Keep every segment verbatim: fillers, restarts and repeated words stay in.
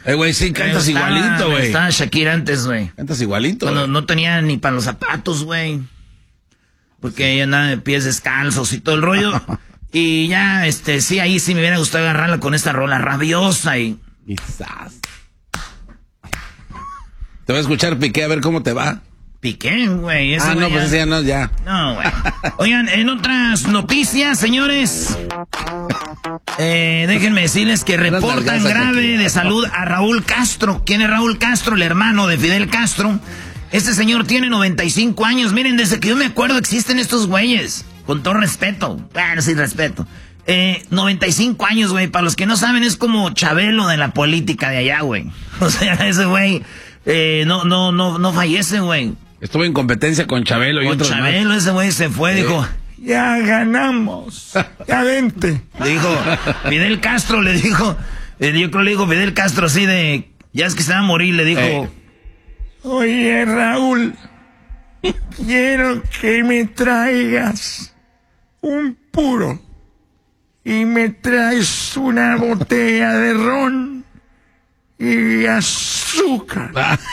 Eh, güey, sí, cantas estaba, igualito, güey. Estaba Shakira antes, güey. Cantas igualito, Cuando güey. no tenía ni para los zapatos, güey. Porque ella andaba de pies descalzos y todo el rollo. Y ya, este, sí, ahí sí me hubiera gustado agarrarla con esta rola rabiosa y... Quizás. Te voy a escuchar, Piqué, a ver cómo te va. Piqué, güey. Ah, no, ya... pues ese ya no, ya. No, güey. Oigan, en otras noticias, señores, eh, déjenme decirles que reportan grave de salud a Raúl Castro. ¿Quién es Raúl Castro? El hermano de Fidel Castro. Este señor tiene noventa y cinco años. Miren, desde que yo me acuerdo existen estos güeyes. Con todo respeto. Bueno, sin respeto. Eh, noventa y cinco años, güey. Para los que no saben, es como Chabelo de la política de allá, güey. O sea, ese güey eh, no, no, no, no fallece, güey. Estuvo en competencia con Chabelo y con otros Chabelo, más. Ese güey se fue, sí. Dijo, ya ganamos, ya vente. Le dijo, Fidel Castro le dijo, eh, yo creo le dijo Fidel Castro así de, ya es que se va a morir, le dijo, eh. oye Raúl, quiero que me traigas un puro y me traes una botella de ron y azúcar.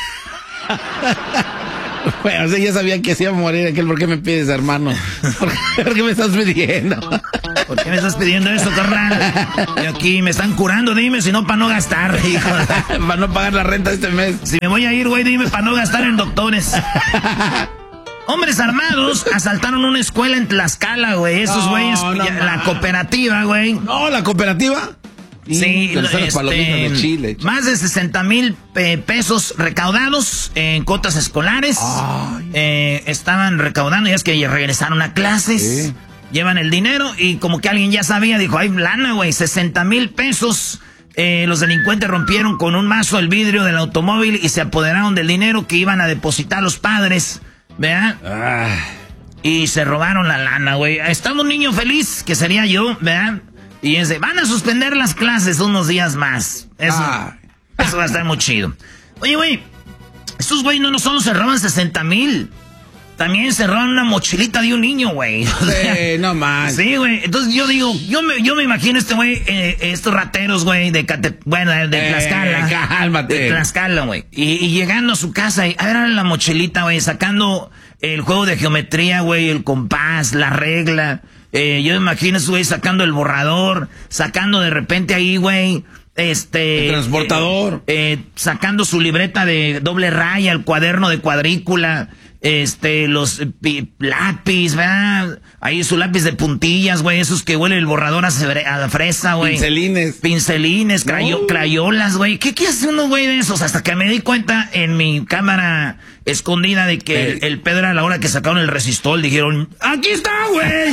Bueno, o sea, ya sabía que se iba a morir aquel. ¿Por qué me pides, hermano? ¿Por qué, ¿Por qué me estás pidiendo? ¿Por qué me estás pidiendo eso, carnal? Y aquí me están curando, dime, si no, para no gastar, hijo. Para no pagar la renta este mes. Si me voy a ir, güey, dime, para no gastar en doctores. Hombres armados asaltaron una escuela en Tlaxcala, güey. Esos güeyes, no, no, la no. cooperativa, güey. No, la cooperativa. Sí, este, de Chile, más de sesenta mil eh, pesos recaudados en cuotas escolares. Eh, estaban recaudando, ya es que regresaron a clases. Sí. Llevan el dinero y como que alguien ya sabía, dijo, ay, lana, güey, sesenta mil pesos. Eh, los delincuentes rompieron con un mazo el vidrio del automóvil y se apoderaron del dinero que iban a depositar los padres. ¿Verdad? Ah. Y se robaron la lana, güey. Estaba un niño feliz, que sería yo, ¿verdad? Y dice, van a suspender las clases unos días más. Eso, ah. eso va a estar muy chido. Oye, güey, estos güey no, no solo se roban sesenta mil. También se roban una mochilita de un niño, güey. Sí, no más. Sí, güey. Entonces yo digo, yo me, yo me imagino este güey, eh, estos rateros, güey, de Cate, bueno, de, de eh, Tlaxcala. Cálmate. De Tlaxcala, güey. Y, y llegando a su casa, y a ver la mochilita, güey, sacando el juego de geometría, güey, el compás, la regla. Eh, yo me imagino ese güey sacando el borrador, sacando de repente ahí, güey, este... El transportador. Eh, eh, sacando su libreta de doble raya, el cuaderno de cuadrícula, este, los eh, lápiz, ¿verdad? Ahí su lápiz de puntillas, güey, esos que huele el borrador a, a fresa, güey. Pincelines. Pincelines, crayo, no. crayolas, güey. ¿Qué, ¿Qué hace uno, güey, de esos? Hasta que me di cuenta en mi cámara escondida de que el, el pedo era a la hora que sacaron el resistol. Dijeron, ¡aquí está, güey!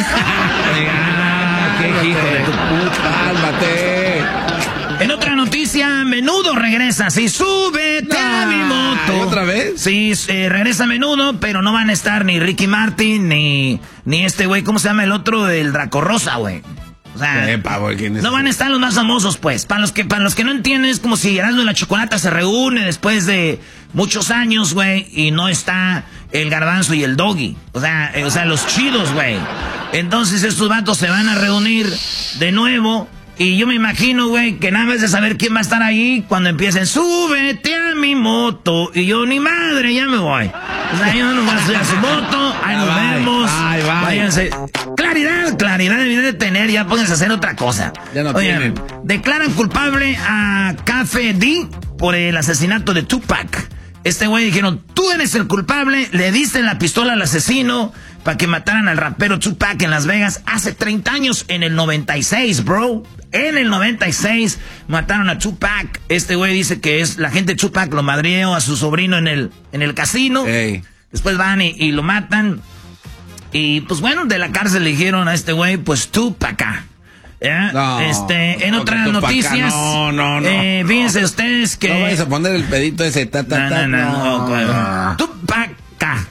¡Ah, qué hijo de tu puta! ¡Cálmate! En otra noticia, Menudo regresa. Sí, súbete nah, a mi moto. ¿Otra vez? Sí, eh, regresa Menudo, pero no van a estar ni Ricky Martin, ni, ni este güey, ¿cómo se llama el otro? Del Draco Rosa, güey. O sea, Epa, güey, ¿quién es? No van a estar los más famosos, pues. Para los que, para los que no entienden, es como si Erasmo y la Chocolata se reúne después de muchos años, güey, y no está el Garbanzo y el Doggy. O sea, eh, o sea, los chidos, güey. Entonces estos vatos se van a reunir de nuevo. Y yo me imagino, güey, que nada más de saber quién va a estar ahí cuando empiecen, súbete a mi moto. Y yo, ni madre, ya me voy. O sea, yo no voy a subir a su moto, ahí nos bye, vemos. Bye, bye. Váyanse. Claridad, claridad deben de tener, ya pónganse a hacer otra cosa. Ya no Oigan, tienen. declaran culpable a Café D por el asesinato de Tupac. Este güey dijeron, tú eres el culpable, le diste la pistola al asesino para que mataran al rapero Tupac en Las Vegas hace treinta años, en el noventa y seis, bro. En el noventa y seis mataron a Tupac. Este güey dice que es la gente de Tupac lo madrió a su sobrino en el, en el casino. Hey. Después van y, y lo matan. Y pues bueno, de la cárcel le dijeron a este güey, pues tú pa' acá. ¿Eh? No, este, en otras noticias, no, no, no, eh, fíjense ustedes que... No vayas a poner el pedito ese, ta, ta, ta, no, no, no, no, no. Tú pa' acá.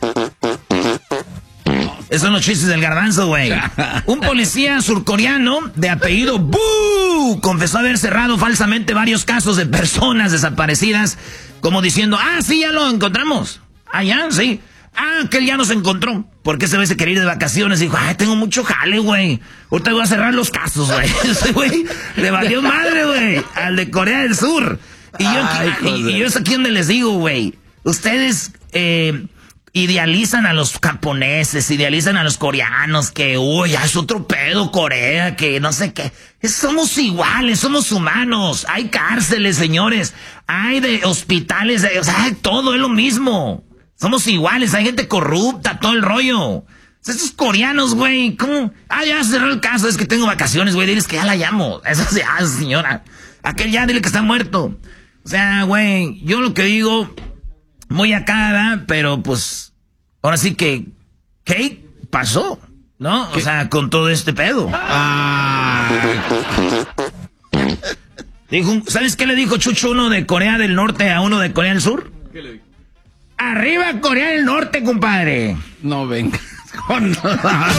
Esos son los chistes del Garbanzo, güey. Un policía surcoreano de apellido Boo confesó haber cerrado falsamente varios casos de personas desaparecidas, como diciendo, ah, sí, ya lo encontramos. Ah, ya, sí. Ah, que él ya nos encontró. Porque ese güey se quería ir de vacaciones y dijo, ay, tengo mucho jale, güey. Ahorita voy a cerrar los casos, güey. Ese güey le valió madre, güey, al de Corea del Sur. Y yo, Ay, y, y yo es aquí donde les digo, güey. Ustedes eh, idealizan a los japoneses, idealizan a los coreanos, que, uy, ya es otro pedo Corea, que no sé qué. Somos iguales, somos humanos. Hay cárceles, señores. Hay de hospitales, de, o sea, hay todo, es lo mismo. Somos iguales, hay gente corrupta, todo el rollo. Esos coreanos, güey, ¿cómo? Ah, ya cerró el caso, es que tengo vacaciones, güey, diles que ya la llamo. Eso se hace, señora. Aquel ya, dile que está muerto. O sea, güey, yo lo que digo, muy acá, ¿verdad? Pero pues, ahora sí que, ¿qué pasó? ¿No? ¿Qué? O sea, con todo este pedo. Ah. Dijo, ¿sabes qué le dijo Chucho uno de Corea del Norte a uno de Corea del Sur? ¿Qué le dijo? Arriba Corea del Norte, compadre. No venga.